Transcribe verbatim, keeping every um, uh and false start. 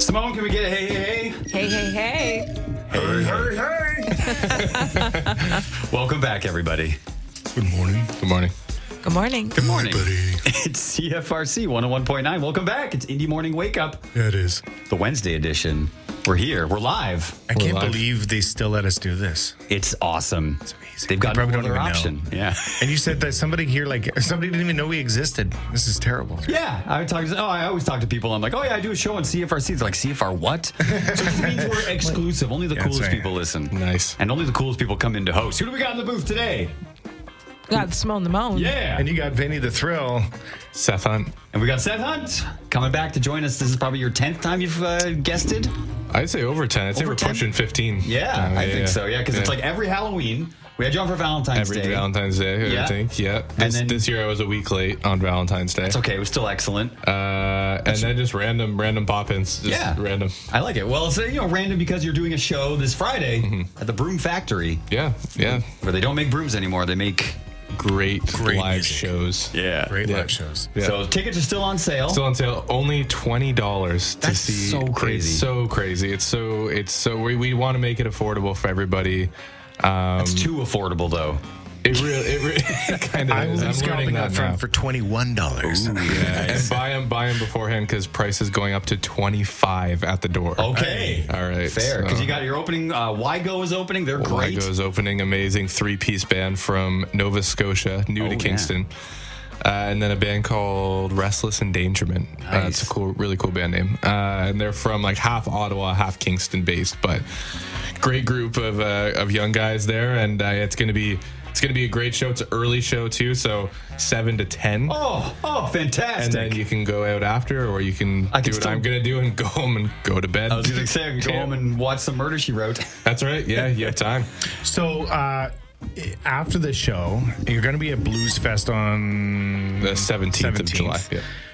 Simone, can we get a hey, hey, Hey, hey, hey. hey? Hey, hey, hey. Welcome back, everybody. Good morning. Good morning. Good morning. Good morning. Buddy. It's C F R C one oh one point nine. Welcome back. It's Indie Morning Wake Up, Yeah, it is. the Wednesday edition. We're here. We're live. I We're can't live. believe they still let us do this. It's awesome. It's amazing. They've got They no probably other don't even option. know. Yeah. And you said that somebody here, like, somebody didn't even know we existed. This is terrible. Yeah, I talk. Oh, I always talk to people. I'm like, oh yeah, I do a show on C F R C. They're like, C F R what? So it means we're exclusive. Only the Yeah, that's coolest right. people listen. Nice. And only the coolest people come in to host. Who do we got in the booth today? We got Simone the Moan. Yeah. And you got Vinny the Thrill. Seth Hunt. And we got Seth Hunt coming back to join us. This is probably your tenth time you've uh, guested. I'd say over ten. I'd say Over we're ten? pushing fifteen. Yeah, Uh, I think so. Yeah, because it's like every Halloween. We had you on for Valentine's every Day. Valentine's Day, Yeah. I think. Yeah. This, then- this year I was a week late on Valentine's Day. It's okay. It was still excellent. Uh, and then just random, random pop-ins. Just Yeah. random. I like it. Well, it's uh, you know random because you're doing a show this Friday Mm-hmm. at the Broom Factory, Yeah, yeah. where they don't make brooms anymore. They make Great, Great live music. shows. yeah. Great Yeah. live shows. Yeah. So tickets are still on sale. Still on sale, only twenty dollars to That's see. so crazy. It's so crazy. It's so it's so we, we want to make it affordable for everybody. Um, it's too affordable though. it really it, really, it kind of I will is. be I'm scalping learning up that front now. for twenty-one dollars. And buy them, buy them beforehand because price is going up to twenty-five at the door. Okay. All right. Fair. Because so- you got your opening. Uh, Wygo is opening. They're great. Wygo's opening, amazing three-piece band from Nova Scotia, new Oh, to yeah. Kingston. Uh, and then a band called Restless Endangerment. Uh, it's a Nice. cool, really cool band name. Uh, and they're from like half Ottawa, half Kingston based, but great group of uh, of young guys there. And uh, it's gonna be it's gonna be a great show. It's an early show too, so seven to ten. Oh, oh, fantastic. And then you can go out after, or you can I do can what still- I'm gonna do and go home and go to bed. I was going to say, I can go Yeah. home and watch some Murder, She Wrote. That's right. Yeah, you have time. So, uh, after the show, you're going to be at Blues Fest on The seventeenth of July. Yeah.